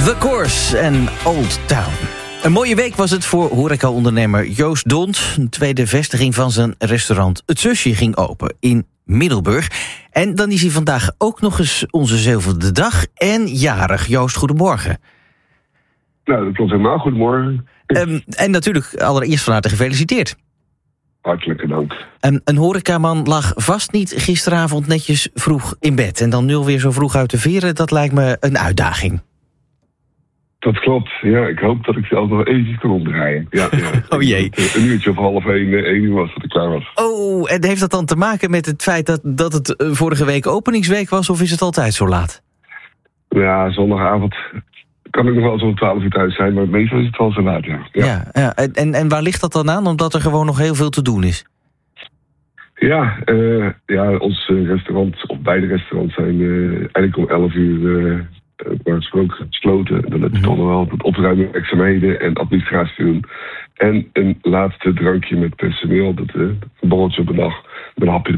The Course en Old Town. Een mooie week was het voor horecaondernemer Joost Dont. Een tweede vestiging van zijn restaurant Het Zusje ging open in Middelburg. En dan is hij vandaag ook nog eens onze zevende dag en jarig. Joost, goedemorgen. Nou, dat klopt helemaal. Goedemorgen. En natuurlijk allereerst van harte gefeliciteerd. Hartelijke dank. Een horecaman lag vast niet gisteravond netjes vroeg in bed. En dan nu weer zo vroeg uit de veren, dat lijkt me een uitdaging. Dat klopt. Ja, ik hoop dat ik zelf nog eventjes kan omdraaien. Ja. Oh jee. Een uurtje of 1:30 uur was dat ik klaar was. Oh, en heeft dat dan te maken met het feit dat het vorige week openingsweek was? Of is het altijd zo laat? Ja, zondagavond kan ik nog wel zo'n 12 uur thuis zijn. Maar meestal is het wel zo laat, ja. Ja. En waar ligt dat dan aan? Omdat er gewoon nog heel veel te doen is. Ja, ons restaurant, of beide restaurants zijn eigenlijk om 11 uur... gesloten. Dan heb je toch nog wel wat opruimwerkzaamheden en administratie doen. En een laatste drankje met personeel. Dat een borreltje op de dag met een hapje